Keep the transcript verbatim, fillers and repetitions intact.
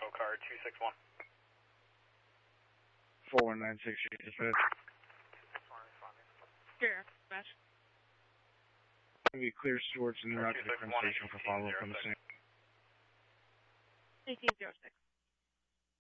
Patrol car two six one. four one nine six, dispatch. Here, dispatch. Maybe clear Stewart's and route to the current station for follow-up on the same. eighteen zero six.